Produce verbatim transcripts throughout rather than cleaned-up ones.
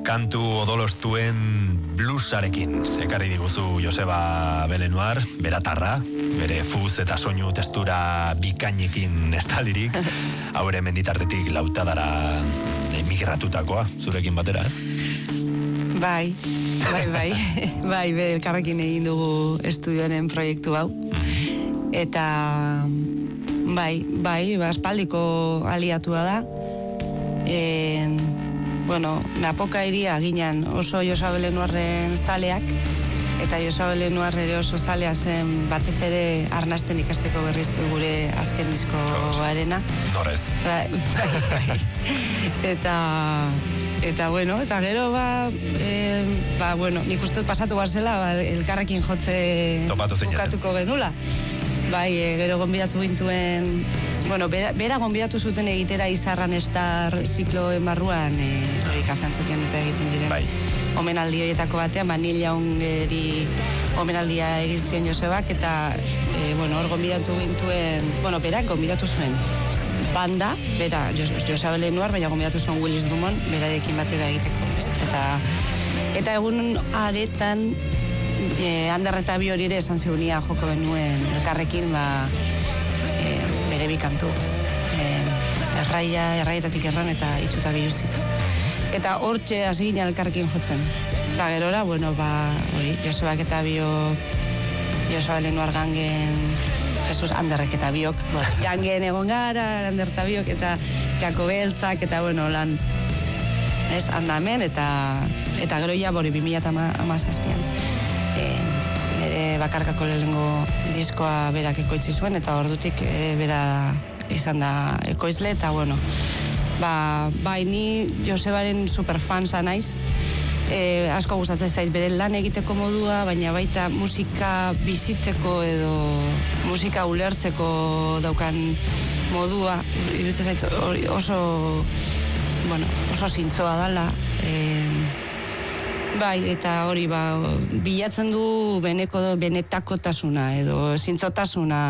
kantu odolostuen bluesarekin ekarri diguzu Joseba Belenuar, beratarra, bere fuz eta soinu testura bikainekin estalirik, haure menditartetik lautadara emigratutakoa, zurekin batera, ez? Bai, bai, bai, bai, be, elkarrekin egin dugu estudioaren proiektu hau, eta bai, bai, aspaldiko aliatua da, en, bueno, Napoka iria ginean oso Joseba Belenuarren zaleak, eta Joseba Belenuar ere oso zalea zen batez ere arnasten ikasteko berriz gure azken diskoarena. Norez. Bai, bai, bai. Eta, eta bueno, eta gero ba, e, ba, bueno, nik uste pasatu garzela, ba, elkarrekin jotze bukatuko genula. Bai, e, gero gonbidatu gintuen, bueno, bera, bera gonbidatu zuten egitera Izarran Estar zikloen barruan, e, hori kafeantzokian eta egiten diren. Bai. Omenaldi horietako batean, ba, Nil Jaungeri omenaldia egin zion Josebak, eta, e, bueno, hor gonbidatu gintuen, bueno, berak gonbidatu zuen banda, bera, Joseba Belenuar, baina gonbidatu zuen Willis Drummond, berarekin batera egiteko, ez? Eta, eta egun aretan, e, Ander eta bi hori ere esan zigunia joko benuen elkarrekin, ba, e, bere bi kantu. E, erraia, erraietatik erran eta itxuta biluzik. Eta hortxe hasi ginen elkarrekin jotzen. Eta gerora, bueno, ba, hori, Josebak eta biok, Joseba Belenuar gangen, Jesus Anderrek eta biok, bueno, gangen egon gara, Ander eta biok, eta Jako Beltzak, eta bueno, lan, ez, handamen, eta, eta gero ja, bori, bi mila hamazazpian. E, nire bakarkako lehengo diskoa berak ekoitzi zuen, eta ordutik e, bera izan da ekoizle, eta bueno, Ba, bai, ni Josebaren superfansa naiz, e, asko gustatzen zait bere lan egiteko modua, baina baita musika bizitzeko edo musika ulertzeko daukan modua, iruditzen zait oso, bueno, oso zintzoa dala, e, bai, eta hori, ba, bilatzen du beneko, benetakotasuna edo zintzotasuna,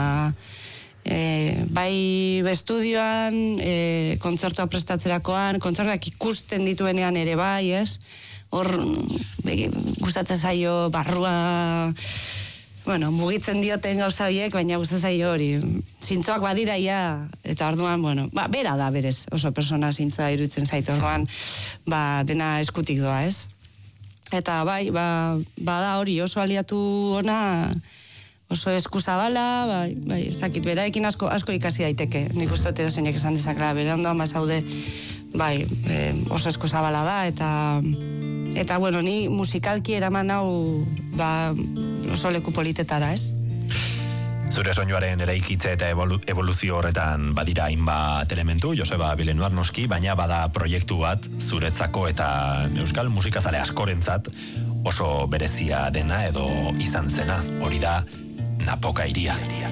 E, bai bestudioan, e, kontzertua prestatzerakoan, kontzertuak ikusten dituenean ere bai, ez? Hor, gustatzen zaio barrua, bueno, mugitzen dioten gauza horiek, baina gustatzen zaio hori. Zintzoak badira ia, eta orduan, bueno, ba, bera da berez, oso persona zintzoa iruditzen zaitu, orduan, ba, dena eskutik doa, ez? Eta bai, ba, bada hori, oso aliatu ona, oso eskuzabala, bai, bai, ez dakit, beraekin asko, asko ikasi daiteke. Nik uste dut edo zeinek esan dezakela, bere ondoan bazaude, bai, e, oso eskuzabala da, eta, eta, bueno, ni musikalki eraman hau, ba, oso leku politetara, ez? Zure soinuaren eraikitze eta evolu evoluzio horretan badira hainbat elementu, Joseba Belenuar noski, baina bada proiektu bat zuretzako eta euskal musikazale askorentzat oso berezia dena edo izan zena, hori da Napoka iria.